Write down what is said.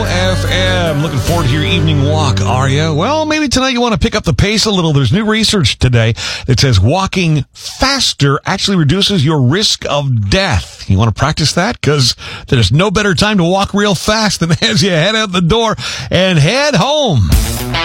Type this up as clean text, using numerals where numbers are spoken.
FM. Looking forward to your evening walk, are you? Well, maybe tonight you want to pick up the pace a little. There's new research today that says walking faster actually reduces your risk of death. You want to practice that? Because there's no better time to walk real fast than as you head out the door and head home.